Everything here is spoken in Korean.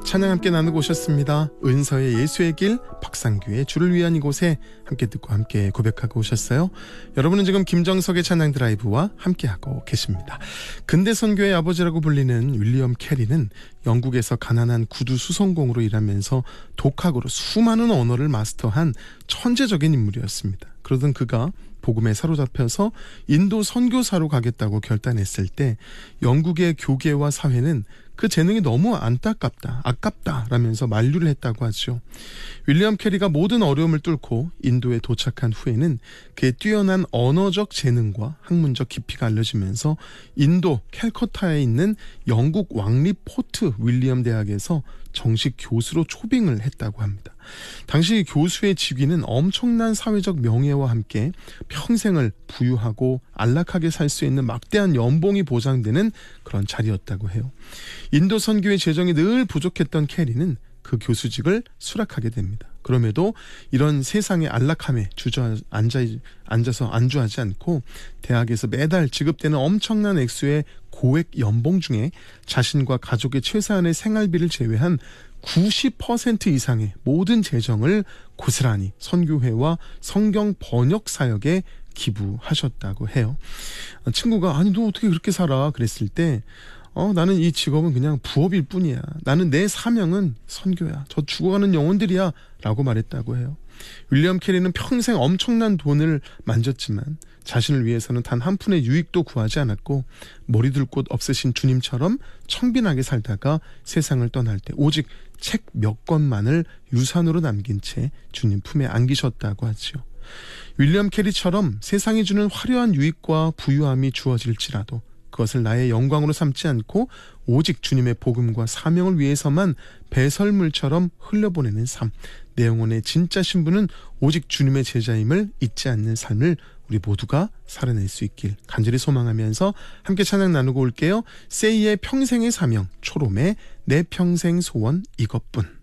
찬양 함께 나누고 오셨습니다. 은서의 예수의 길, 박상규의 주를 위한 이곳에 함께 듣고 함께 고백하고 오셨어요. 여러분은 지금 김정석의 찬양 드라이브와 함께하고 계십니다. 근대 선교의 아버지라고 불리는 윌리엄 캐리는 영국에서 가난한 구두 수송공으로 일하면서 독학으로 수많은 언어를 마스터한 천재적인 인물이었습니다. 그러던 그가 복음에 사로잡혀서 인도 선교사로 가겠다고 결단했을 때 영국의 교계와 사회는 그 재능이 너무 아깝다 라면서 만류를 했다고 하죠. 윌리엄 캐리가 모든 어려움을 뚫고 인도에 도착한 후에는 그의 뛰어난 언어적 재능과 학문적 깊이가 알려지면서 인도 캘커타에 있는 영국 왕립 포트 윌리엄 대학에서 정식 교수로 초빙을 했다고 합니다. 당시 교수의 직위는 엄청난 사회적 명예와 함께 평생을 부유하고 안락하게 살 수 있는 막대한 연봉이 보장되는 그런 자리였다고 해요. 인도 선교의 재정이 늘 부족했던 캐리는 그 교수직을 수락하게 됩니다. 그럼에도 이런 세상의 안락함에 앉아서 안주하지 않고 대학에서 매달 지급되는 엄청난 액수의 고액 연봉 중에 자신과 가족의 최소한의 생활비를 제외한 90% 이상의 모든 재정을 고스란히 선교회와 성경 번역 사역에 기부하셨다고 해요. 친구가 아니 너 어떻게 그렇게 살아? 그랬을 때 나는 이 직업은 그냥 부업일 뿐이야. 나는 내 사명은 선교야. 저 죽어가는 영혼들이야 라고 말했다고 해요. 윌리엄 캐리는 평생 엄청난 돈을 만졌지만 자신을 위해서는 단 한 푼의 유익도 구하지 않았고 머리 둘 곳 없으신 주님처럼 청빈하게 살다가 세상을 떠날 때 오직 책 몇 권만을 유산으로 남긴 채 주님 품에 안기셨다고 하지요. 윌리엄 캐리처럼 세상이 주는 화려한 유익과 부유함이 주어질지라도 그것을 나의 영광으로 삼지 않고 오직 주님의 복음과 사명을 위해서만 배설물처럼 흘려보내는 삶, 내 영혼의 진짜 신분은 오직 주님의 제자임을 잊지 않는 삶을 우리 모두가 살아낼 수 있길 간절히 소망하면서 함께 찬양 나누고 올게요. 세이의 평생의 사명, 초롬의 내 평생 소원 이것뿐.